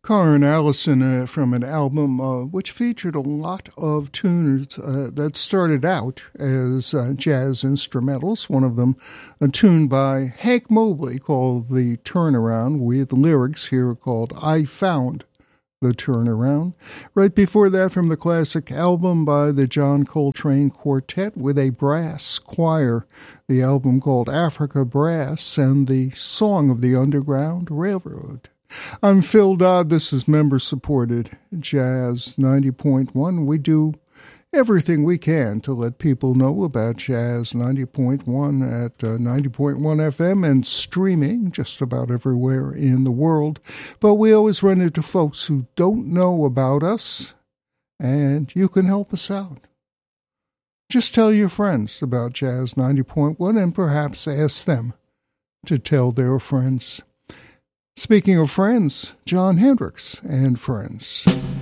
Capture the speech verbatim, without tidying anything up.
Karen Allison uh, from an album uh, which featured a lot of tunes uh, that started out as uh, jazz instrumentals. One of them, a tune by Hank Mobley called The Turnaround, with lyrics here called I Found the Turnaround. Right before that, from the classic album by the John Coltrane Quartet with a brass choir, the album called Africa Brass, and the Song of the Underground Railroad. I'm Phil Dodd. This is member-supported Jazz ninety point one. We do everything we can to let people know about Jazz ninety point one at uh, ninety point one F M and streaming just about everywhere in the world. But we always run into folks who don't know about us, and you can help us out. Just tell your friends about Jazz ninety point one and perhaps ask them to tell their friends. Speaking of friends, Jon Hendricks and Friends.